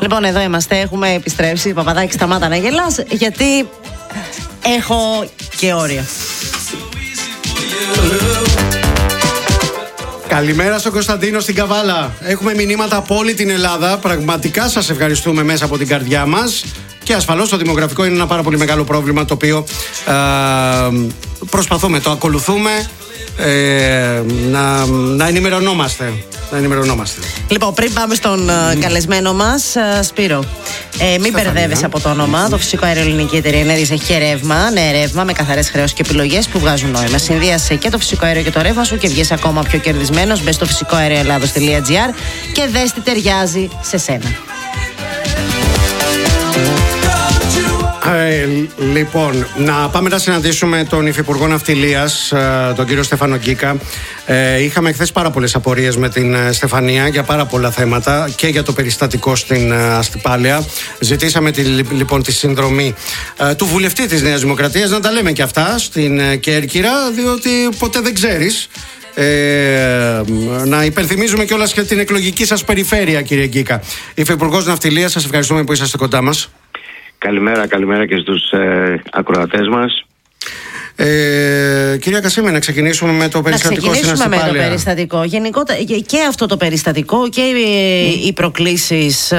Λοιπόν, εδώ είμαστε, έχουμε επιστρέψει. Παπαδάκη, σταμάτα να γελάς, γιατί έχω και όρια. Καλημέρα στον Κωνσταντίνο στην Καβάλα. Έχουμε μηνύματα από όλη την Ελλάδα. Πραγματικά σας ευχαριστούμε μέσα από την καρδιά μας. Και ασφαλώς το δημογραφικό είναι ένα πάρα πολύ μεγάλο πρόβλημα, το οποίο προσπαθούμε, το ακολουθούμε, να ενημερωνόμαστε. Λοιπόν, πριν πάμε στον καλεσμένο μας, Σπύρο, μην μπερδεύεσαι από το όνομα. Το Φυσικό Αέριο Ελληνική Εταιρεία Ενέργειας έχει και ρεύμα. Ναι, ρεύμα με καθαρές χρεώσεις και επιλογές που βγάζουν νόημα. Συνδύασε και το φυσικό αέριο και το ρεύμα σου και βγες ακόμα πιο κερδισμένος. Μπες στο φυσικοαερioellados.gr και δες τι ταιριάζει σε σένα. Λοιπόν, να πάμε να συναντήσουμε τον Υφυπουργό Ναυτιλίας, τον κύριο Στέφανο Γκίκα. Είχαμε χθες πάρα πολλές απορίες με την Στεφανία για πάρα πολλά θέματα και για το περιστατικό στην Αστυπάλαια. Ζητήσαμε λοιπόν τη συνδρομή του βουλευτή της Νέας Δημοκρατίας, να τα λέμε και αυτά στην Κέρκυρα, διότι ποτέ δεν ξέρεις. Να υπενθυμίζουμε κιόλας και την εκλογική σας περιφέρεια, κύριε Γκίκα. Υφυπουργός Ναυτιλίας, σας ευχαριστούμε που είσαστε κοντά μας. Καλημέρα και στους ακροατές μας. Κυρία Κασίμη, να ξεκινήσουμε με το περιστατικό στην Αστυπάλαια. Με το περιστατικό. Γενικότερα και αυτό το περιστατικό και οι προκλήσεις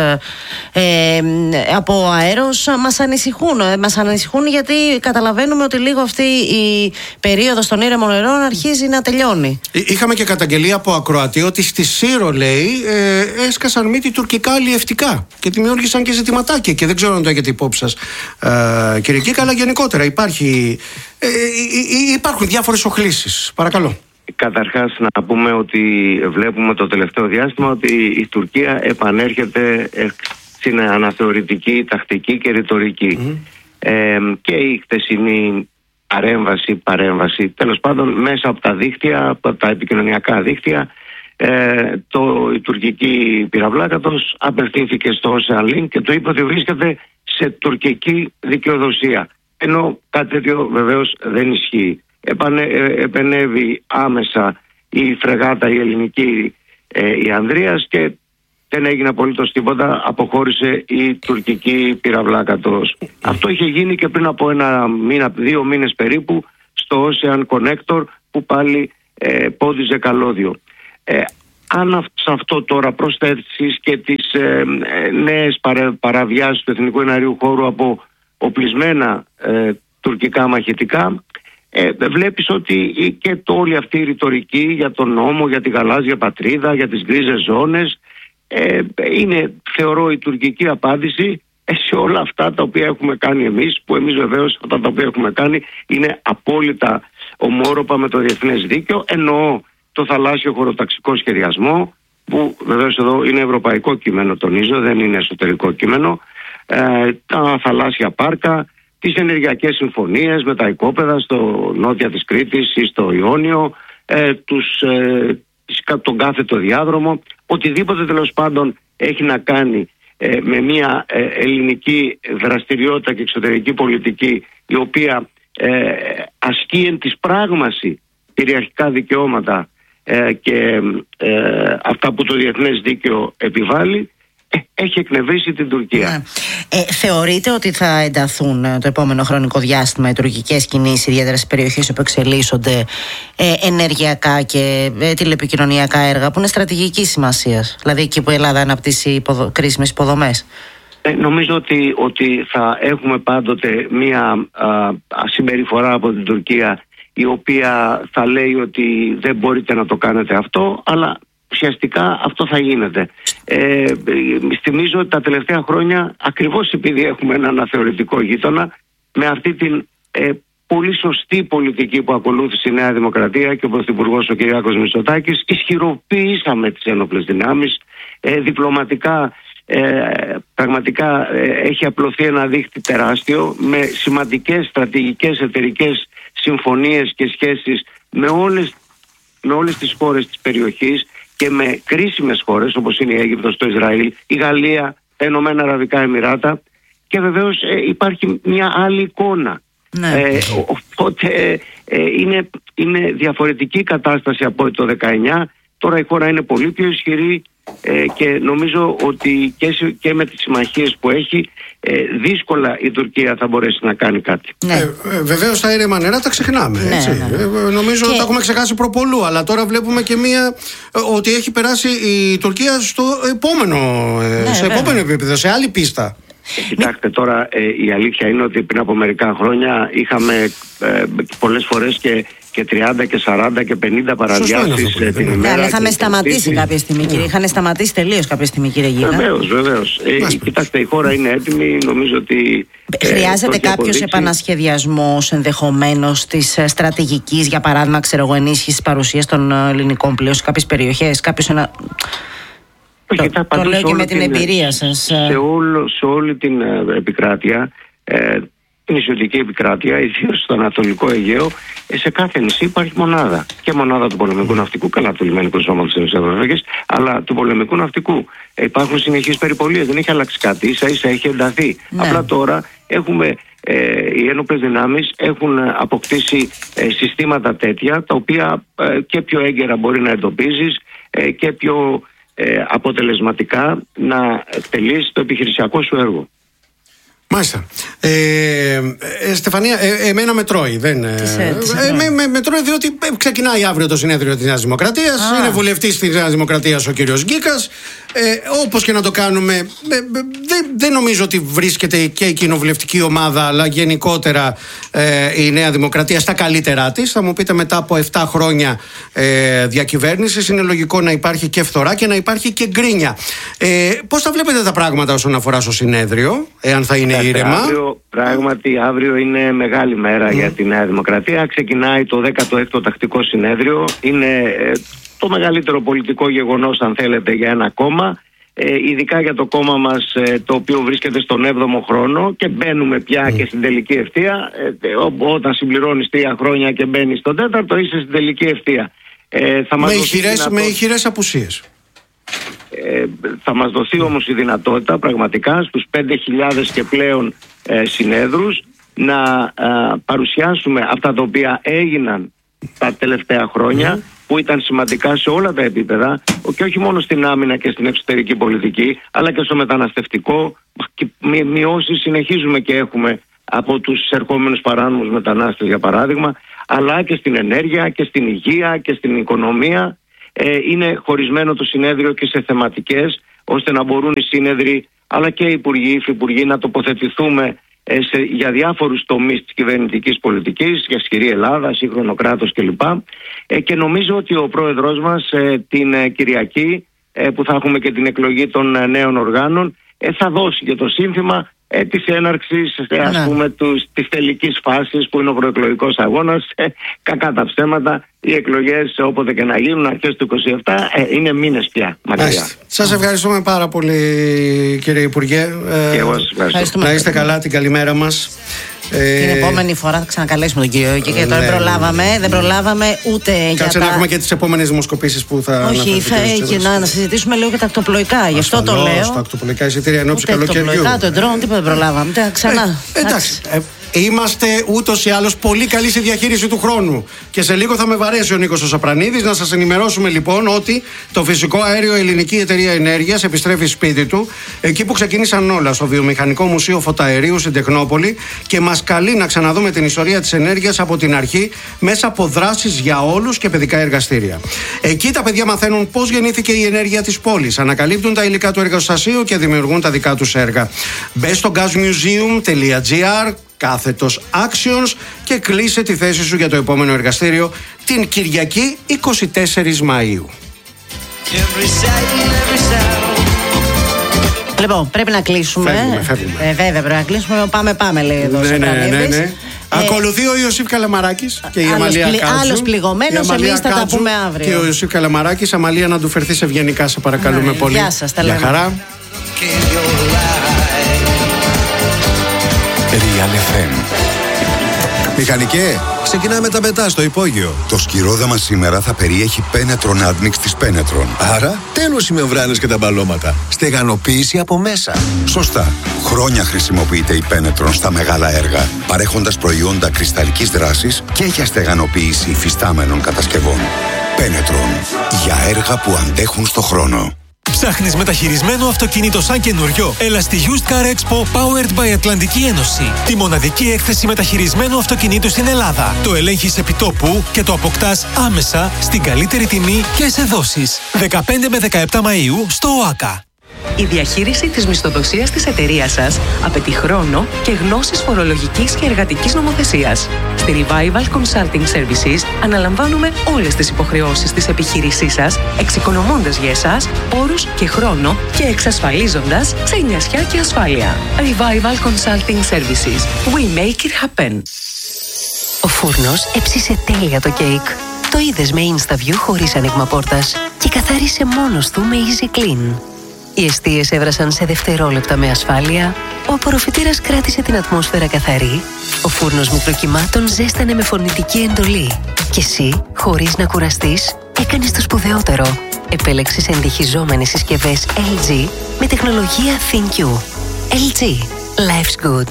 από αέρος μας ανησυχούν γιατί καταλαβαίνουμε ότι λίγο αυτή η περίοδος των ήρεμων νερών αρχίζει να τελειώνει. Είχαμε και καταγγελία από ακροατή ότι στη Σύρο, λέει, έσκασαν μύτη τουρκικά αλλιευτικά και δημιούργησαν και ζητηματάκια και δεν ξέρω αν το έχετε υπόψη σας, κύριε Κίκα, αλλά γενικότερα υπάρχουν διάφορες οχλήσεις. Παρακαλώ. Καταρχάς να πούμε ότι βλέπουμε το τελευταίο διάστημα ότι η Τουρκία επανέρχεται στην αναθεωρητική τακτική και ρητορική. Και η χθεσινή παρέμβαση, τέλος πάντων μέσα από τα δίκτυα, από τα επικοινωνιακά δίκτυα, η τουρκική πυραυλάκατος απευθύνθηκε στο Ocean Link και το είπε ότι βρίσκεται σε τουρκική δικαιοδοσία. Ενώ κάτι τέτοιο βεβαίως δεν ισχύει. Επενέβη άμεσα η φρεγάτα η ελληνική, η Ανδρείας, και δεν έγινε απολύτως τίποτα. Αποχώρησε η τουρκική πυραυλάκατος. Αυτό είχε γίνει και πριν από 2 μήνες περίπου στο Ocean Connector, που πάλι πόδιζε καλώδιο. Αν σε αυτό τώρα προσθέσεις και τις νέες παραβιάσεις του εθνικού εναερίου χώρου από οπλισμένα τουρκικά μαχητικά, βλέπεις ότι και όλη αυτή η ρητορική για τον νόμο, για τη γαλάζια πατρίδα, για τις γκρίζες ζώνες, είναι, θεωρώ, η τουρκική απάντηση σε όλα αυτά τα οποία έχουμε κάνει εμείς, που εμείς βεβαίως αυτά τα οποία έχουμε κάνει είναι απόλυτα ομόρροπα με το διεθνές δίκαιο. Εννοώ το θαλάσσιο χωροταξικό σχεδιασμό, που βεβαίως εδώ είναι ευρωπαϊκό κείμενο, τονίζω, δεν είναι εσωτερικό κείμενο, τα θαλάσσια πάρκα, τις ενεργειακές συμφωνίες με τα οικόπεδα στο νότια της Κρήτης ή στο Ιόνιο, τον κάθετο διάδρομο, οτιδήποτε τέλος πάντων έχει να κάνει με μια ελληνική δραστηριότητα και εξωτερική πολιτική, η οποία ασκεί εν της πράγμαση κυριαρχικά δικαιώματα και αυτά που το διεθνές δίκαιο επιβάλλει, έχει εκνευρίσει την Τουρκία. Θεωρείτε ότι θα ενταθούν το επόμενο χρονικό διάστημα οι τουρκικές κινήσεις, ιδιαίτερα σε περιοχές όπου εξελίσσονται ενεργειακά και τηλεπικοινωνιακά έργα που είναι στρατηγικής σημασίας, δηλαδή εκεί που η Ελλάδα αναπτύσσει κρίσιμες υποδομές? Νομίζω ότι θα έχουμε πάντοτε μία συμπεριφορά από την Τουρκία, η οποία θα λέει ότι δεν μπορείτε να το κάνετε αυτό, αλλά ουσιαστικά αυτό θα γίνεται. Θυμίζω ότι τα τελευταία χρόνια, ακριβώς επειδή έχουμε ένα αναθεωρητικό γείτονα, με αυτή την πολύ σωστή πολιτική που ακολούθησε η Νέα Δημοκρατία και ο Πρωθυπουργός ο Κυριάκος Μητσοτάκης, ισχυροποιήσαμε τις ένοπλες δυνάμεις, διπλωματικά πραγματικά έχει απλωθεί ένα δίχτυ τεράστιο με σημαντικές στρατηγικές εταιρικές συμφωνίες και σχέσεις με όλες τις χώρες της περιοχής και με κρίσιμες χώρες όπως είναι η Αίγυπτος, το Ισραήλ, η Γαλλία, τα Ηνωμένα Αραβικά Εμιράτα, και βεβαίως υπάρχει μια άλλη εικόνα. Οπότε είναι διαφορετική κατάσταση από το 19. Τώρα η χώρα είναι πολύ πιο ισχυρή, και νομίζω ότι και με τις συμμαχίες που έχει δύσκολα η Τουρκία θα μπορέσει να κάνει κάτι. Βεβαίως τα ήρεμα νερά τα ξεχνάμε, έτσι. Νομίζω ότι τα έχουμε ξεχάσει προπολού, αλλά τώρα βλέπουμε και ότι έχει περάσει η Τουρκία στο επόμενο επίπεδο, σε άλλη πίστα. Κοιτάξτε, τώρα η αλήθεια είναι ότι πριν από μερικά χρόνια είχαμε πολλές φορές και 30 και 40 και 50 παραδιάσεις την ημέρα. Αλλά είχαμε σταματήσει κάποια στιγμή, κύριε. Είχαν σταματήσει τελείως κάποια στιγμή, κύριε Γίγα. Βεβαίως. Κοιτάξτε, η χώρα είναι έτοιμη. Νομίζω ότι χρειάζεται κάποιος επανασχεδιασμός ενδεχομένως της στρατηγικής, για παράδειγμα, ενίσχυσης παρουσίας των ελληνικών πλοίων σε κάποιες περιοχές. Το λέω και με την εμπειρία σας. Σε όλη την επικράτεια, την νησιωτική επικράτεια, ιδίως στο Ανατολικό Αιγαίο, σε κάθε νησί υπάρχει μονάδα. Και μονάδα του πολεμικού ναυτικού, καλά του λιμενικού σώματος της Ευρωπαϊκής, αλλά του πολεμικού ναυτικού. Υπάρχουν συνεχείς περιπολίες, δεν έχει αλλάξει κάτι, ίσα-ίσα έχει ενταθεί. Απλά τώρα οι ένοπλες δυνάμεις έχουν αποκτήσει συστήματα τέτοια, τα οποία και πιο έγκαιρα μπορεί να εντοπίζεις και πιο αποτελεσματικά να τελείς το επιχειρησιακό σου έργο. Μάλιστα. Στεφανία, εμένα με τρώει. Με τρώει διότι ξεκινάει αύριο το συνέδριο της Νέας Δημοκρατίας. Είναι βουλευτής της Νέας Δημοκρατίας ο κύριος Γκίκας. Όπως και να το κάνουμε, δεν νομίζω ότι βρίσκεται και η κοινοβουλευτική ομάδα, αλλά γενικότερα η Νέα Δημοκρατία στα καλύτερά της. Θα μου πείτε, μετά από 7 χρόνια διακυβέρνησης, είναι λογικό να υπάρχει και φθορά και να υπάρχει και γκρίνια. Πώς θα βλέπετε τα πράγματα όσον αφορά στο συνέδριο, εάν θα είναι ήρεμα? Πράγματι, αύριο είναι μεγάλη μέρα για τη Νέα Δημοκρατία. Ξεκινάει το 16ο τακτικό συνέδριο. Είναι το μεγαλύτερο πολιτικό γεγονός, αν θέλετε, για ένα κόμμα. Ειδικά για το κόμμα μας, το οποίο βρίσκεται στον 7ο χρόνο και μπαίνουμε πια και στην τελική ευθεία. Όταν συμπληρώνεις 3 χρόνια και μπαίνεις στον 4ο, είσαι στην τελική ευθεία. Με ηχηρές απουσίες. Θα μας δοθεί όμως η δυνατότητα πραγματικά στους 5.000 και πλέον συνέδρους να παρουσιάσουμε αυτά τα οποία έγιναν τα τελευταία χρόνια, που ήταν σημαντικά σε όλα τα επίπεδα, και όχι μόνο στην άμυνα και στην εξωτερική πολιτική, αλλά και στο μεταναστευτικό. Και μειώσεις συνεχίζουμε και έχουμε από τους ερχόμενους παράνομους μετανάστες, για παράδειγμα, αλλά και στην ενέργεια και στην υγεία και στην οικονομία. Είναι χωρισμένο το συνέδριο και σε θεματικές, ώστε να μπορούν οι σύνεδροι αλλά και οι υπουργοί, οι υφυπουργοί να τοποθετηθούμε για διάφορους τομείς της κυβερνητικής πολιτικής, για ισχυρή Ελλάδα, σύγχρονο κράτος κλπ. Και νομίζω ότι ο πρόεδρος μας την Κυριακή, που θα έχουμε και την εκλογή των νέων οργάνων, θα δώσει και το σύνθημα της έναρξης, ας πούμε, της τελικής φάσης, που είναι ο προεκλογικός αγώνας. Κακά τα ψέματα, οι εκλογές όποτε και να γίνουν, αρχές του 27, είναι μήνες πια μακριά. Σας ευχαριστούμε πάρα πολύ, κύριε Υπουργέ. Και εγώ σας ευχαριστώ. Να είστε καλά, την καλημέρα μας. Την επόμενη φορά θα ξανακαλέσουμε τον κύριο Γκίκα, και τώρα δεν προλάβαμε ούτε. Κάτσε να έχουμε και τις επόμενες δημοσκοπήσεις που θα. Όχι, και να συζητήσουμε λίγο για τα ακτοπλοϊκά. Γι' αυτό το λέω. Τα ακτοπλοϊκά εισιτήρια ενόψει καλοκαιριού. Το εντρόν, τίποτα δεν προλάβαμε. Ξανά. Εντάξει. Είμαστε ούτως ή άλλως πολύ καλοί στη διαχείριση του χρόνου. Και σε λίγο θα με βαρέσει ο Νίκος ο Σαπρανίδης. Να σας ενημερώσουμε λοιπόν ότι το φυσικό αέριο Ελληνική Εταιρεία Ενέργειας επιστρέφει σπίτι του, εκεί που ξεκίνησαν όλα, στο Βιομηχανικό Μουσείο Φωταερίου στην Τεχνόπολη, και μας καλεί να ξαναδούμε την ιστορία της ενέργειας από την αρχή, μέσα από δράσεις για όλους και παιδικά εργαστήρια. Εκεί τα παιδιά μαθαίνουν πώς γεννήθηκε η ενέργεια της πόλης, ανακαλύπτουν τα υλικά του εργοστασίου και δημιουργούν τα δικά τους έργα. Μπες στο gasmuseum.gr /actions και κλείσε τη θέση σου για το επόμενο εργαστήριο την Κυριακή 24 Μαΐου. Λοιπόν, πρέπει να κλείσουμε. Φεύγουμε. Βέβαια, πρέπει να κλείσουμε. Πάμε, λέει εδώ. Ναι. Ακολουθεί ο Ιωσήφ Καλαμαράκης και η Αμαλία Κάτσου. Άλλος πληγωμένος, εμείς θα τα πούμε αύριο. Και ο Ιωσήφ Καλαμαράκης. Αμαλία, να του φερθείς ευγενικά, σε παρακαλούμε πολύ. Γεια σας, τα λέμε. Γεια χαρά. Real FM. Μηχανικέ, ξεκινάμε τα πετά στο υπόγειο. Το σκυρόδεμα σήμερα θα περιέχει Penetron Admix της Penetron. Άρα, τέλος οι μεμβράνες και τα μπαλώματα. Στεγανοποίηση από μέσα. Σωστά. Χρόνια χρησιμοποιείται η Penetron στα μεγάλα έργα, παρέχοντας προϊόντα κρυσταλλικής δράσης και για στεγανοποίηση υφιστάμενων κατασκευών. Penetron. Για έργα που αντέχουν στο χρόνο. Ψάχνεις μεταχειρισμένο αυτοκίνητο σαν καινούριο? Έλα στη Used Car Expo Powered by Ατλαντική Ένωση. Τη μοναδική έκθεση μεταχειρισμένου αυτοκινήτου στην Ελλάδα. Το ελέγχεις επί τόπου και το αποκτάς άμεσα στην καλύτερη τιμή και σε δόσεις. 15 με 17 Μαΐου στο ΟΑΚΑ. Η διαχείριση της μισθοδοσίας της εταιρείας σας απαιτεί χρόνο και γνώσεις φορολογικής και εργατικής νομοθεσίας. Στη Revival Consulting Services αναλαμβάνουμε όλες τις υποχρεώσεις της επιχείρησής σας, εξοικονομώντας για εσάς πόρους και χρόνο και εξασφαλίζοντας ξενιασιά και ασφάλεια. Revival Consulting Services. We make it happen. Ο φούρνος έψισε τέλεια το κέικ. Το είδες με InstaView χωρίς άνοιγμα πόρτας και καθάρισε μόνος του με Easy Clean. Οι εστίες έβρασαν σε δευτερόλεπτα με ασφάλεια, ο απορροφητήρας κράτησε την ατμόσφαιρα καθαρή, ο φούρνος μικροκυμάτων ζέστανε με φωνητική εντολή και εσύ, χωρίς να κουραστείς, έκανες το σπουδαιότερο. Επέλεξες εντυχιζόμενες συσκευές LG με τεχνολογία ThinQ. LG. Life's good.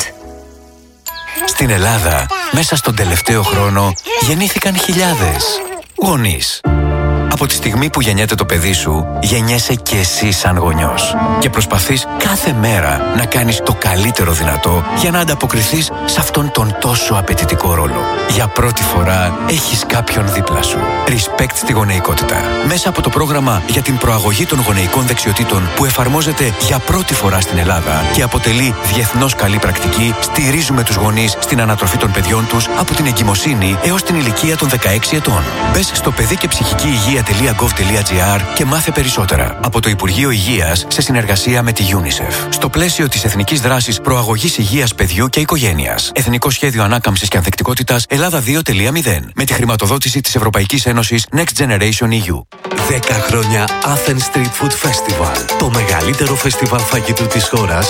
Στην Ελλάδα, μέσα στον τελευταίο χρόνο, γεννήθηκαν χιλιάδες γονείς. Από τη στιγμή που γεννιέται το παιδί σου, γεννιέσαι και εσύ σαν γονιός. Και προσπαθείς κάθε μέρα να κάνεις το καλύτερο δυνατό για να ανταποκριθείς σε αυτόν τον τόσο απαιτητικό ρόλο. Για πρώτη φορά έχεις κάποιον δίπλα σου. Respect στη γονεϊκότητα. Μέσα από το πρόγραμμα για την προαγωγή των γονεϊκών δεξιοτήτων που εφαρμόζεται για πρώτη φορά στην Ελλάδα και αποτελεί διεθνώς καλή πρακτική, στηρίζουμε τους γονείς στην ανατροφή των παιδιών τους από την εγκυμοσύνη έως την ηλικία των 16 ετών. Μπες στο παιδί και ψυχική υγεία.gov.gr και μάθε περισσότερα από το Υπουργείο Υγείας σε συνεργασία με τη UNICEF. Στο πλαίσιο της Εθνικής Δράσης Προαγωγής Υγείας Παιδιού και Οικογένειας. Εθνικό Σχέδιο Ανάκαμψης και Ανθεκτικότητας Ελλάδα 2.0. Με τη χρηματοδότηση της Ευρωπαϊκής Ένωσης Next Generation EU. 10 χρόνια Athens Street Food Festival. Το μεγαλύτερο φεστιβάλ φαγητού της χώρας